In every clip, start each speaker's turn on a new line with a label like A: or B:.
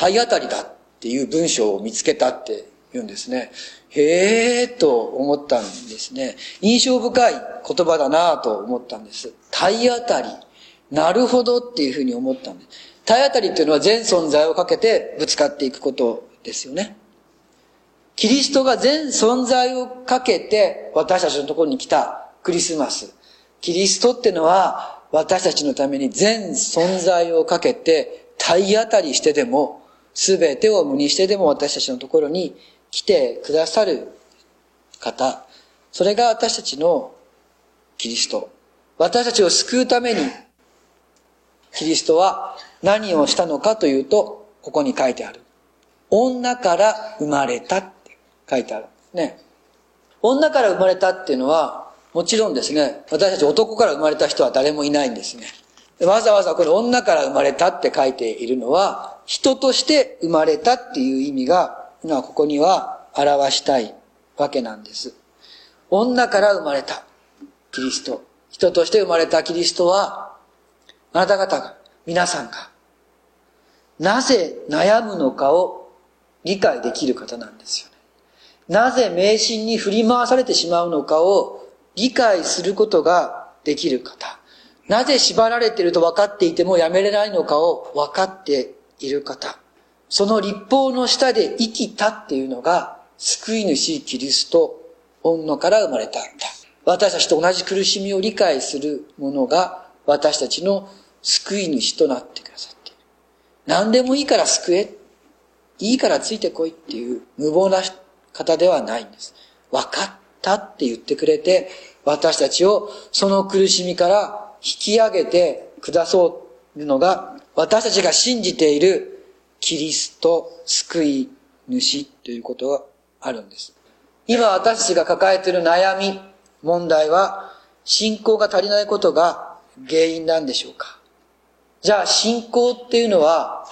A: 体当たりだっていう文章を見つけたって言うんですね。へえと思ったんですね。印象深い言葉だなと思ったんです。体当たり。なるほどっていうふうに思ったんです。体当たりっていうのは全存在をかけてぶつかっていくことですよね。キリストが全存在をかけて私たちのところに来たクリスマス。キリストっていうのは私たちのために全存在をかけて体当たりしてでも全てを無にしてでも私たちのところに来てくださる方。それが私たちのキリスト。私たちを救うためにキリストは何をしたのかというと、ここに書いてある。女から生まれたって書いてあるんですね。女から生まれたっていうのは、もちろんですね、私たち男から生まれた人は誰もいないんですね。わざわざこの女から生まれたって書いているのは、人として生まれたっていう意味が、ここには表したいわけなんです。女から生まれたキリスト。人として生まれたキリストは、あなた方が、皆さんが、なぜ悩むのかを理解できる方なんですよね。なぜ迷信に振り回されてしまうのかを理解することができる方。なぜ縛られていると分かっていてもやめれないのかを分かっている方。その律法の下で生きたっていうのが救い主キリスト、女から生まれたんだ。私たちと同じ苦しみを理解するものが私たちの救い主となってくださっている。何でもいいから救え。いいからついてこいっていう無謀な方ではないんです。分かったって言ってくれて、私たちをその苦しみから引き上げてくださるのが、私たちが信じているキリスト救い主ということがあるんです。今私たちが抱えている悩み、問題は信仰が足りないことが原因なんでしょうか。じゃあ信仰っていうのは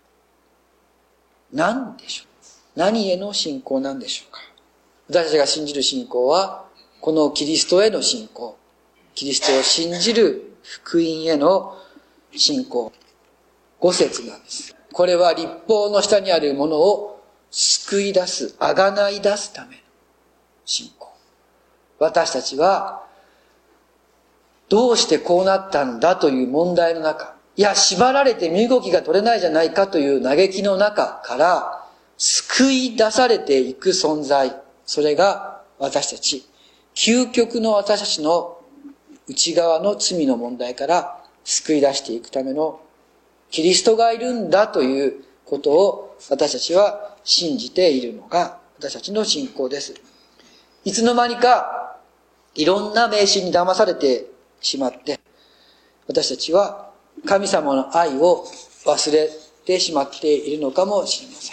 A: 何でしょう。何への信仰なんでしょうか。私たちが信じる信仰はこのキリストへの信仰、キリストを信じる福音への信仰、5節なんです。これは律法の下にあるものを救い出す、あがない出すための信仰。私たちはどうしてこうなったんだという問題の中、いや縛られて身動きが取れないじゃないかという嘆きの中から救い出されていく存在、それが私たち、究極の私たちの内側の罪の問題から救い出していくためのキリストがいるんだということを私たちは信じているのが私たちの信仰です。いつの間にかいろんな迷信に騙されてしまって、私たちは神様の愛を忘れてしまっているのかもしれません。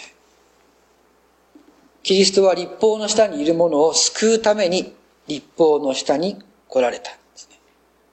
A: キリストは律法の下にいる者を救うために律法の下に来られたんですね。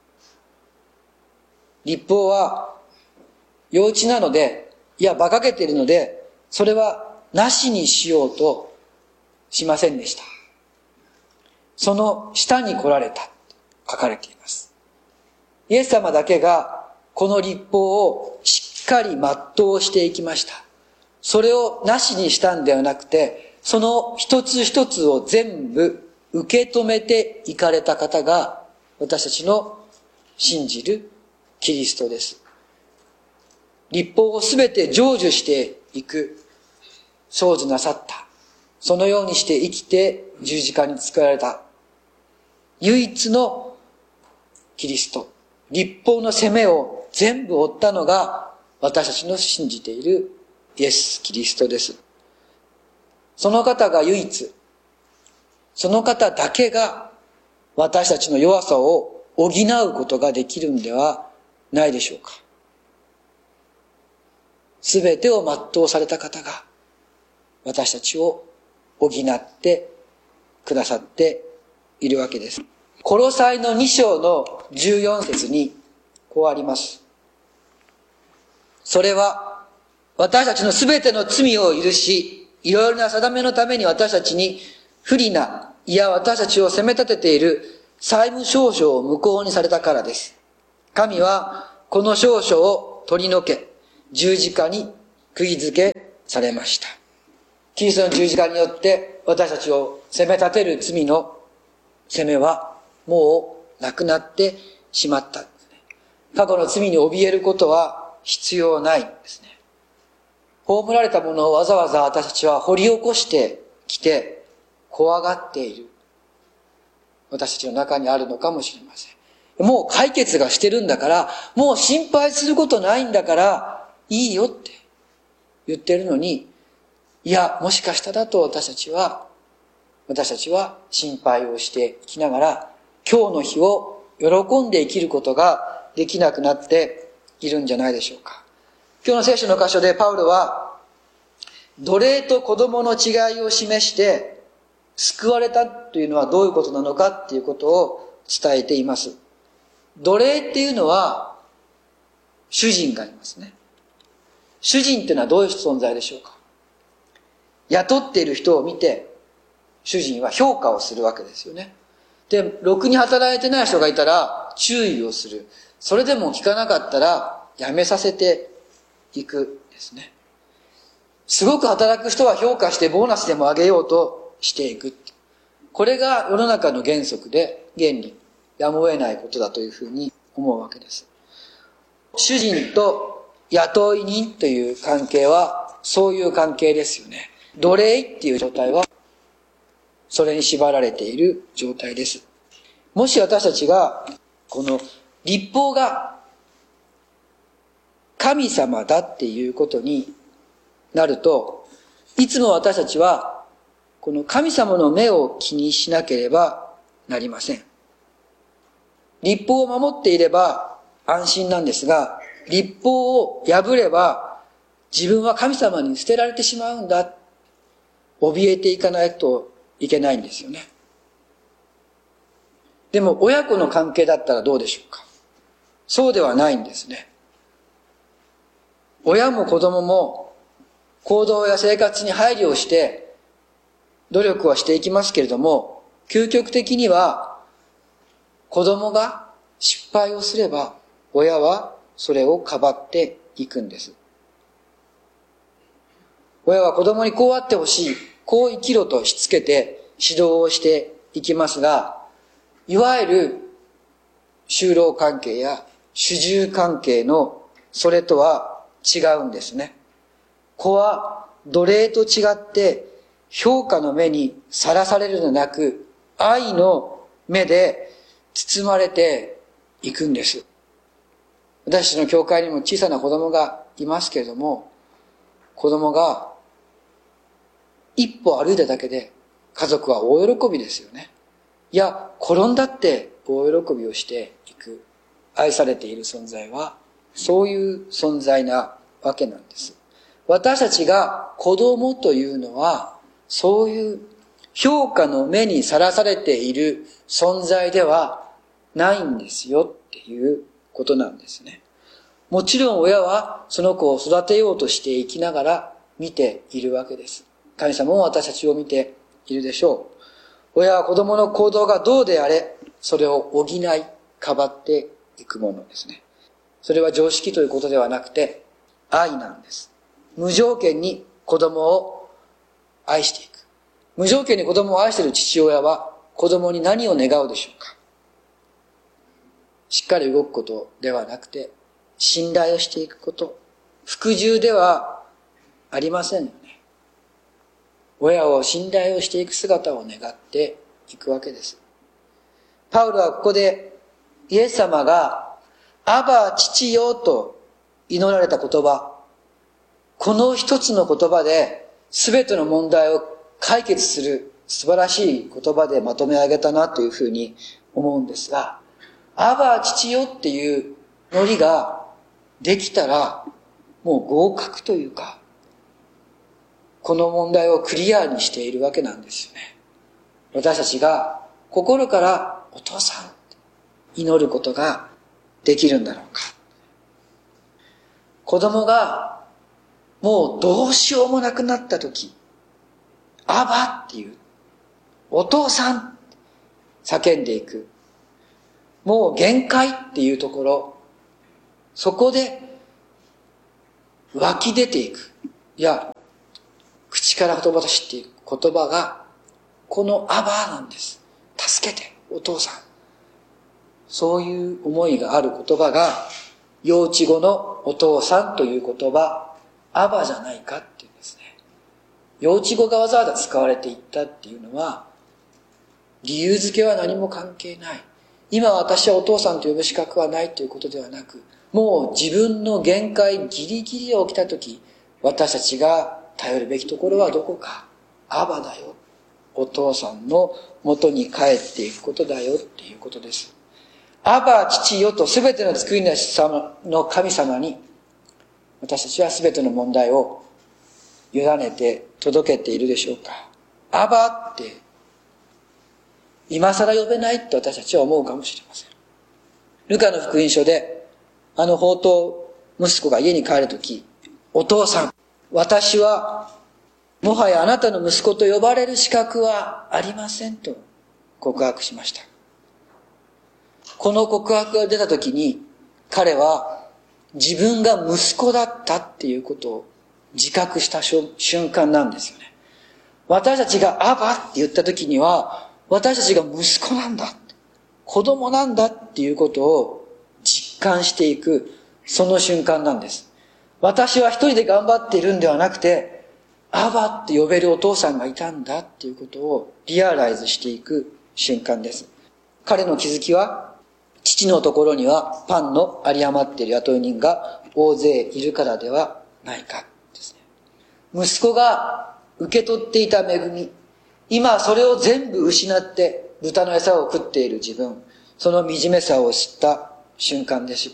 A: 律法は幼稚なので、いや馬鹿げているので、それはなしにしようとしませんでした。その下に来られたと書かれています。イエス様だけがこの律法をしっかり全うしていきました。それをなしにしたんではなくて、その一つ一つを全部受け止めていかれた方が私たちの信じるキリストです。律法をすべて成就していく、成就なさった。そのようにして生きて十字架につけられた唯一のキリスト。律法の責めを全部負ったのが私たちの信じているイエス・キリストです。その方が唯一、その方だけが私たちの弱さを補うことができるんではないでしょうか。すべてを全うされた方が私たちを補ってくださっているわけです。コロサイの2章の14節にこうあります。それは私たちのすべての罪を許し、いろいろな定めのために私たちに不利な、いや私たちを責め立てている債務証書を無効にされたからです。神はこの証書を取り除け、十字架に釘付けされました。キリストの十字架によって私たちを責め立てる罪の責めはもうなくなってしまったんですね。過去の罪に怯えることは必要ないんですね。葬られたものをわざわざ私たちは掘り起こしてきて怖がっている私たちの中にあるのかもしれません。もう解決がしてるんだから、もう心配することないんだからいいよって言ってるのに、いや、もしかしたらと私たちは心配をしていきながら、今日の日を喜んで生きることができなくなっているんじゃないでしょうか。今日の聖書の箇所でパウロは、奴隷と子供の違いを示して、救われたというのはどういうことなのかっていうことを伝えています。奴隷っていうのは、主人がいますね。主人っていうのはどういう存在でしょうか。雇っている人を見て、主人は評価をするわけですよね。で、ろくに働いてない人がいたら注意をする。それでも聞かなかったら辞めさせていくですね。すごく働く人は評価してボーナスでも上げようとしていく。これが世の中の原則で原理、やむを得ないことだというふうに思うわけです。主人と雇い人という関係はそういう関係ですよね。奴隷っていう状態はそれに縛られている状態です。もし私たちがこの律法が神様だっていうことになると、いつも私たちはこの神様の目を気にしなければなりません。律法を守っていれば安心なんですが、律法を破れば自分は神様に捨てられてしまうんだ。怯えていかないといけないんですよね。でも親子の関係だったらどうでしょうか。そうではないんですね。親も子供も行動や生活に配慮をして努力はしていきますけれども、究極的には子供が失敗をすれば親はそれをかばっていくんです。親は子供にこうあってほしい、こう生きろとしつけて指導をしていきますが、いわゆる就労関係や主従関係のそれとは違うんですね。子は奴隷と違って評価の目にさらされるのでなく、愛の目で包まれていくんです。私たちの教会にも小さな子供がいますけれども、子供が一歩歩いただけで家族は大喜びですよね。いや、転んだって大喜びをしていく。愛されている存在はそういう存在なわけなんです。私たちが子供というのはそういう評価の目にさらされている存在ではないんですよっていうことなんですね。もちろん親はその子を育てようとしていきながら見ているわけです。神様も私たちを見ているでしょう。親は子供の行動がどうであれ、それを補い、かばっていくものですね。それは常識ということではなくて、愛なんです。無条件に子供を愛していく。無条件に子供を愛している父親は、子供に何を願うでしょうか。しっかり動くことではなくて、信頼をしていくこと。服従ではありませんよね。親を信頼をしていく姿を願っていくわけです。パウロはここでイエス様がアバ父よと祈られた言葉、この一つの言葉で全ての問題を解決する素晴らしい言葉でまとめ上げたなというふうに思うんですが、アバ父よっていうノリができたらもう合格というか、この問題をクリアにしているわけなんですよね。私たちが心からお父さん祈ることができるんだろうか。子供がもうどうしようもなくなった時、アバっていうお父さん叫んでいく。もう限界っていうところ、そこで湧き出ていく。いや、 口からほとばしっている言葉が、このアバーなんです。助けて、お父さん。そういう思いがある言葉が、幼稚語のお父さんという言葉、アバじゃないかっていうんですね。幼稚語がわざわざ使われていったっていうのは、理由付けは何も関係ない。今私はお父さんと呼ぶ資格はないということではなく、もう自分の限界ギリギリが起きたとき、私たちが頼るべきところはどこか。アバだよ。お父さんの元に帰っていくことだよっていうことです。アバ父よとすべての救い主様の神様に、私たちはすべての問題を委ねて届けているでしょうか。アバって、今更呼べないって私たちは思うかもしれません。ルカの福音書で、放蕩息子が家に帰るとき、お父さん、私はもはやあなたの息子と呼ばれる資格はありませんと告白しました。この告白が出たときに、彼は自分が息子だったっていうことを自覚した瞬間なんですよね。私たちがアバって言ったときには、私たちが息子なんだ、子供なんだっていうことを実感していく、その瞬間なんです。私は一人で頑張っているんではなくて、アバって呼べるお父さんがいたんだっていうことをリアライズしていく瞬間です。彼の気づきは、父のところにはパンの有り余っている雇い人が大勢いるからではないかですね。息子が受け取っていた恵み、今それを全部失って豚の餌を食っている自分、その惨めさを知った瞬間です。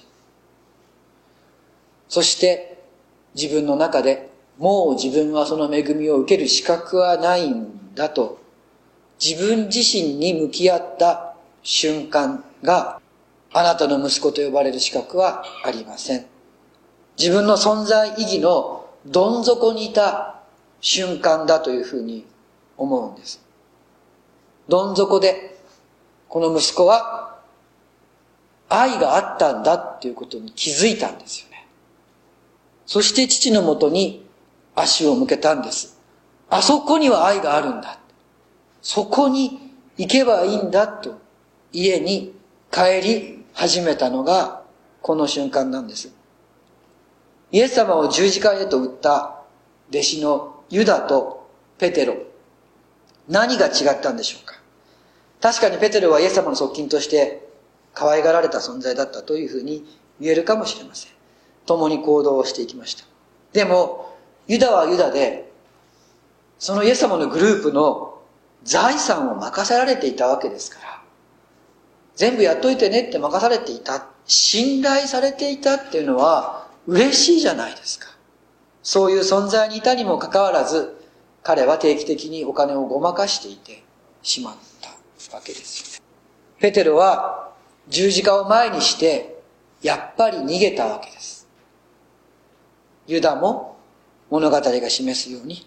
A: そして自分の中でもう自分はその恵みを受ける資格はないんだと自分自身に向き合った瞬間が、あなたの息子と呼ばれる資格はありません。自分の存在意義のどん底にいた瞬間だというふうに思うんです。どん底でこの息子は愛があったんだっていうことに気づいたんですよね。そして父のもとに足を向けたんです。あそこには愛があるんだ。そこに行けばいいんだと家に帰り始めたのがこの瞬間なんです。イエス様を十字架へと売った弟子のユダとペテロ、何が違ったんでしょうか。確かにペテロはイエス様の側近として可愛がられた存在だったというふうに言えるかもしれません。共に行動をしていきました。でもユダはユダで、そのイエス様のグループの財産を任せられていたわけですから、全部やっといてねって任されていた、信頼されていたっていうのは嬉しいじゃないですか。そういう存在にいたにもかかわらず、彼は定期的にお金をごまかしていてしまったわけですよね。ペテロは十字架を前にしてやっぱり逃げたわけです。ユダも物語が示すように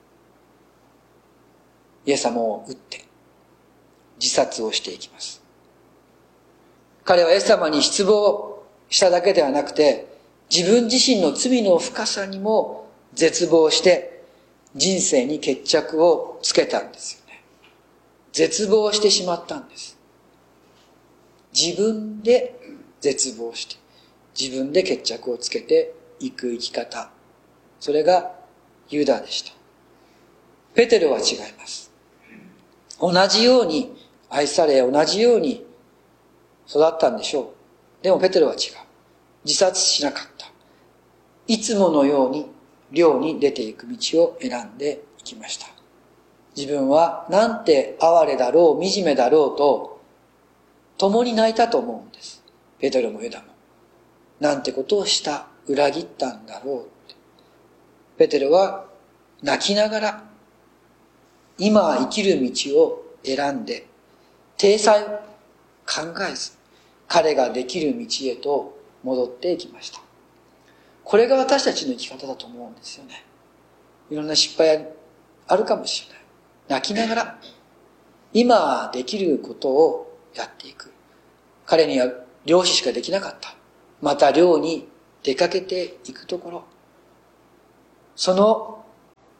A: イエス様を撃って自殺をしていきます。彼はイエス様に失望しただけではなくて、自分自身の罪の深さにも絶望して人生に決着をつけたんですよね。絶望してしまったんです。自分で絶望して自分で決着をつけていく生き方、それがユダでした。ペテロは違います。同じように愛され、同じように育ったんでしょう。でもペテロは違う。自殺しなかった。いつものように漁に出ていく道を選んでいきました。自分はなんて哀れだろう、惨めだろうと共に泣いたと思うんです。ペテロもユダも。なんてことをした、裏切ったんだろうって。ペテロは泣きながら今生きる道を選んで、体裁を考えず彼ができる道へと戻っていきました。これが私たちの生き方だと思うんですよね。いろんな失敗あるかもしれない。泣きながら今できることをやっていく。彼には漁師しかできなかった。また漁に出かけていくところ、その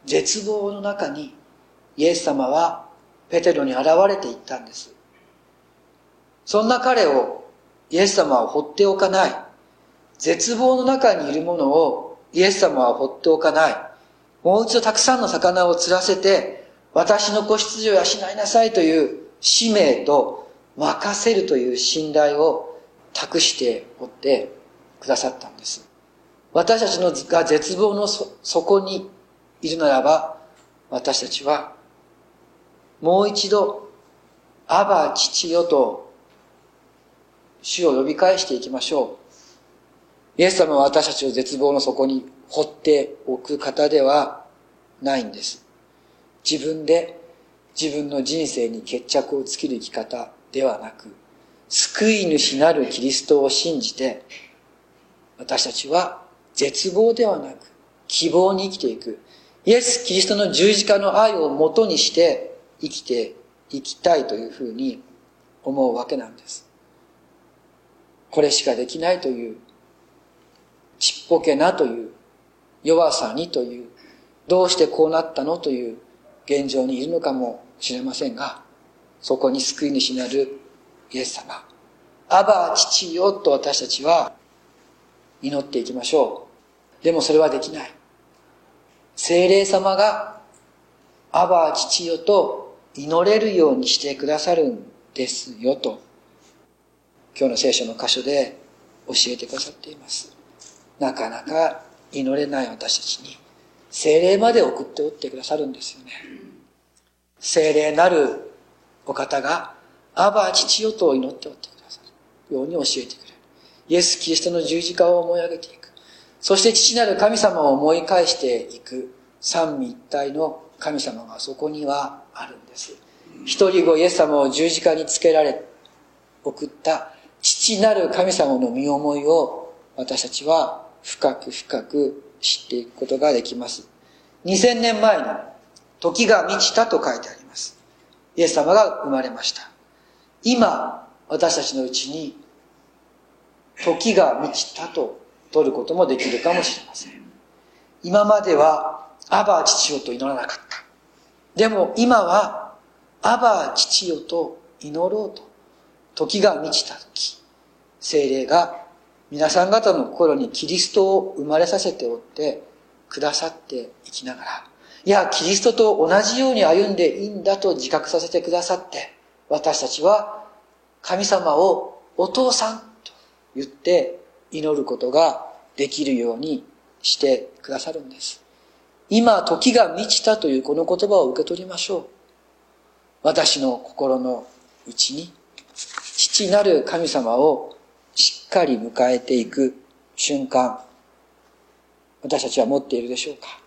A: 絶望の中にイエス様はペテロに現れていったんです。そんな彼をイエス様は放っておかない。絶望の中にいるものをイエス様は放っておかない。もう一度たくさんの魚を釣らせて、私の子羊を養いなさいという使命と任せるという信頼を託しておってくださったんです。私たちのが絶望の底にいるならば、私たちはもう一度アバ父よと主を呼び返していきましょう。イエス様は私たちを絶望の底に放っておく方ではないんです。自分で自分の人生に決着をつける生き方ではなく、救い主なるキリストを信じて、私たちは絶望ではなく希望に生きていく。イエス・キリストの十字架の愛をもとにして生きていきたいというふうに思うわけなんです。これしかできないという、ちっぽけなという、弱さにという、どうしてこうなったのという現状にいるのかもしれませんが、そこに救い主なるイエス様、アバ父よと私たちは祈っていきましょう。でもそれはできない。聖霊様がアバ父よと祈れるようにしてくださるんですよと、今日の聖書の箇所で教えてくださっています。なかなか祈れない私たちに聖霊まで送っておってくださるんですよね。聖霊なるお方がアバ父よと祈っておってくださるように教えてくれる。イエス・キリストの十字架を思い上げていく。そして父なる神様を思い返していく三位一体の神様がそこにはあるんです。一人子イエス様を十字架につけられ送った父なる神様の身思いを私たちは深く深く知っていくことができます。2000年前に時が満ちたと書いてあります。イエス様が生まれました。今私たちのうちに時が満ちたと取ることもできるかもしれません。今まではアバ父よと祈らなかった。でも今はアバ父よと祈ろうと時が満ちた時、聖霊が皆さん方の心にキリストを生まれさせておってくださっていきながら、いやキリストと同じように歩んでいいんだと自覚させてくださって、私たちは神様をお父さんと言って祈ることができるようにしてくださるんです。今時が満ちたというこの言葉を受け取りましょう。私の心の内に父なる神様をしっかり迎えていく瞬間、私たちは持っているでしょうか。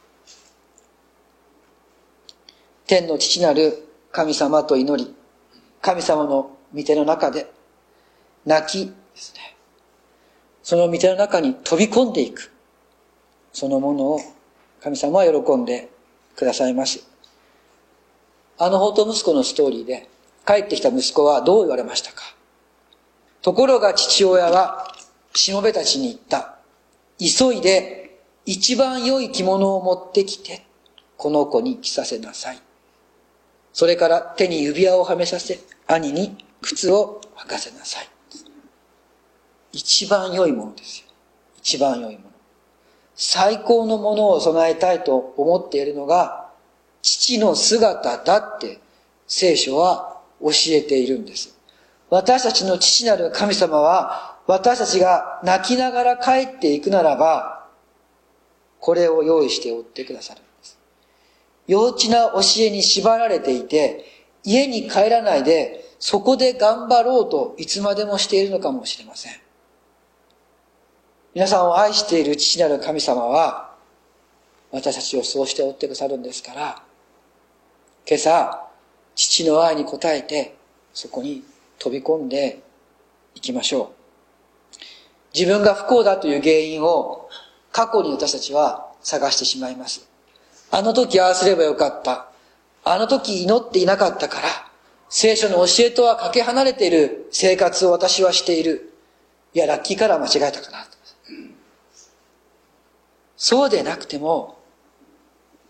A: 天の父なる神様と祈り、神様の御手の中で泣きですね、その御手の中に飛び込んでいく、そのものを神様は喜んでくださいます。放蕩息子のストーリーで帰ってきた息子はどう言われましたか。ところが父親はしもべたちに言った。急いで一番良い着物を持ってきてこの子に着させなさい。それから手に指輪をはめさせ、兄に靴を履かせなさい。一番良いものですよ。一番良いもの。最高のものを備えたいと思っているのが父の姿だって聖書は教えているんです。私たちの父なる神様は、私たちが泣きながら帰っていくならば、これを用意しておってくださるんです。幼稚な教えに縛られていて、家に帰らないで、そこで頑張ろうといつまでもしているのかもしれません。皆さんを愛している父なる神様は、私たちをそうしておってくださるんですから、今朝、父の愛に応えて、そこに飛び込んでいきましょう。自分が不幸だという原因を過去に私たちは探してしまいます。あの時ああすればよかった。あの時祈っていなかったから、聖書の教えとはかけ離れている生活を私はしている。いや、ラッキーカラー間違えたかな。そうでなくても、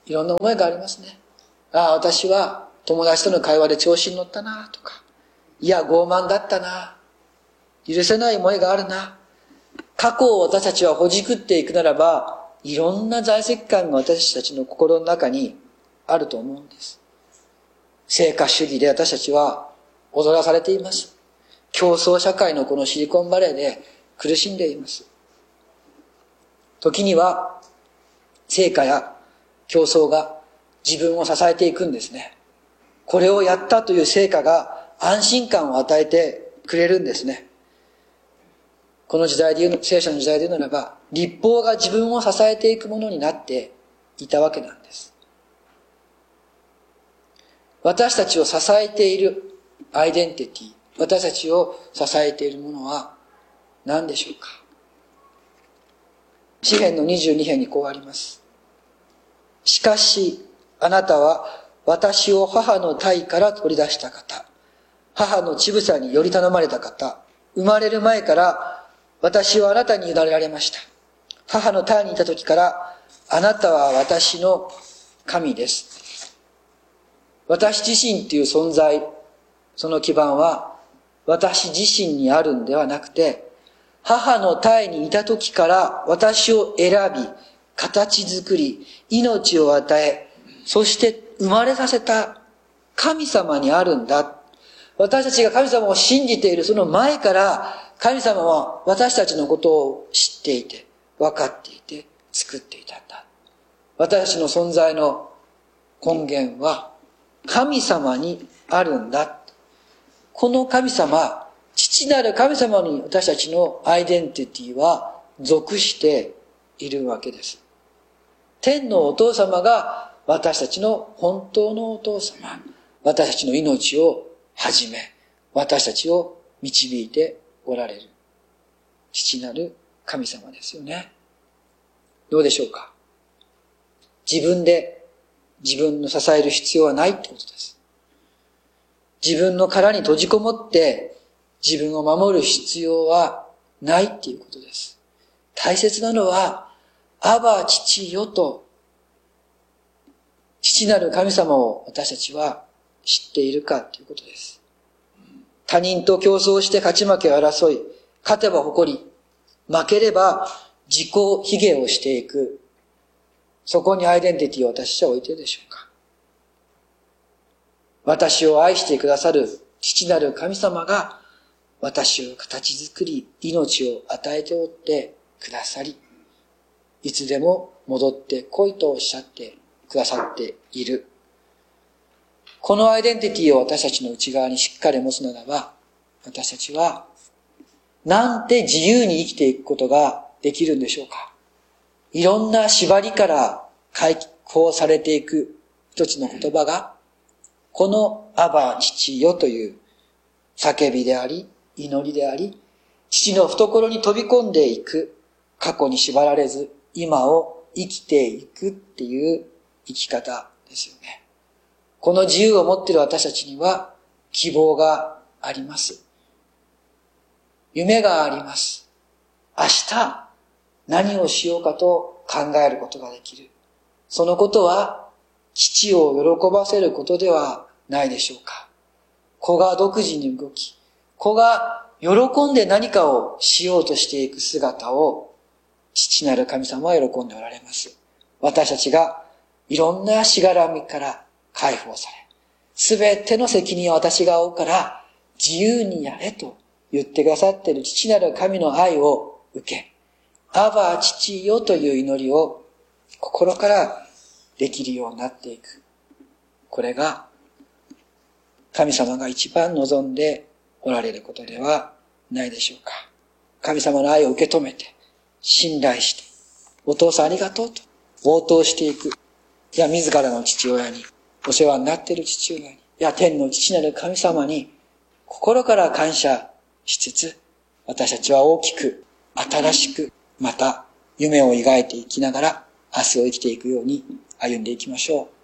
A: いろんな思いがありますね。ああ、私は友達との会話で調子に乗ったなとか、いや、傲慢だったな、許せない思いがあるな。過去を私たちはほじくっていくならば、いろんな在籍感が私たちの心の中にあると思うんです。成果主義で私たちは踊らされています。競争社会のこのシリコンバレーで苦しんでいます。時には成果や競争が自分を支えていくんですね。これをやったという成果が安心感を与えてくれるんですね。この時代で言う、聖書の時代で言うならば、律法が自分を支えていくものになっていたわけなんです。私たちを支えているアイデンティティ、私たちを支えているものは何でしょうか。詩編の22編にこうあります。しかしあなたは私を母の胎から取り出した方、母の乳房により頼まれた方、生まれる前から私はあなたに委ねられました。母の胎にいた時からあなたは私の神です。私自身という存在、その基盤は私自身にあるんではなくて、母の胎にいた時から私を選び、形作り、命を与え、そして生まれさせた神様にあるんだ。私たちが神様を信じているその前から神様は私たちのことを知っていて、分かっていて、作っていたんだ。私たちの存在の根源は神様にあるんだ。この神様、父なる神様に私たちのアイデンティティは属しているわけです。天のお父様が私たちの本当のお父様、私たちの命をはじめ、私たちを導いておられる父なる神様ですよね。どうでしょうか。自分で自分の支える必要はないってことです。自分の殻に閉じこもって自分を守る必要はないっていうことです。大切なのは、アバ父よと、父なる神様を私たちは知っているかということです。他人と競争して勝ち負けを争い、勝てば誇り、負ければ自己卑下をしていく。そこにアイデンティティを私は置いているでしょうか。私を愛してくださる父なる神様が私を形作り、命を与えておってくださり、いつでも戻って来いとおっしゃってくださっている。このアイデンティティを私たちの内側にしっかり持つならば、私たちはなんて自由に生きていくことができるんでしょうか。いろんな縛りから解放されていく一つの言葉が、このアバ父よという叫びであり、祈りであり、父の懐に飛び込んでいく、過去に縛られず今を生きていくっていう生き方ですよね。この自由を持っている私たちには希望があります。夢があります。明日何をしようかと考えることができる。そのことは父を喜ばせることではないでしょうか。子が独自に動き、子が喜んで何かをしようとしていく姿を父なる神様は喜んでおられます。私たちがいろんなしがらみから解放され、すべての責任を私が負うから自由にやれと言ってくださっている父なる神の愛を受け、アバ父よという祈りを心からできるようになっていく。これが神様が一番望んでおられることではないでしょうか。神様の愛を受け止めて、信頼して、お父さんありがとうと応答していく。いや、自らの父親に、お世話になっている父親に、いや、天の父なる神様に、心から感謝しつつ、私たちは大きく、新しく、また夢を描いていきながら、明日を生きていくように歩んでいきましょう。